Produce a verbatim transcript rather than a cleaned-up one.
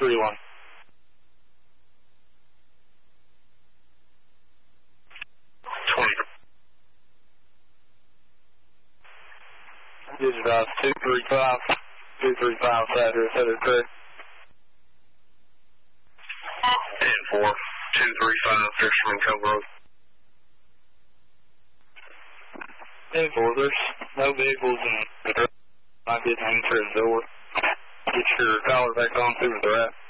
three one. twenty. Digital two three five. two three five, address, headed correct. ten four. two three five, Fisherman Cove Road. ten four, there's no vehicles in the drive. I didn't answer the door. Get your collar back on, see where they're at.